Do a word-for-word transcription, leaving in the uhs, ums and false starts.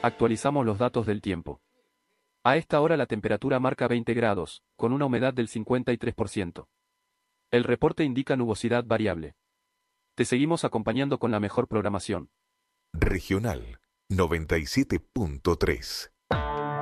Actualizamos los datos del tiempo. A esta hora la temperatura marca veinte grados, con una humedad del cincuenta y tres por ciento. El reporte indica nubosidad variable. Te seguimos acompañando con la mejor programación. Regional noventa y siete punto tres.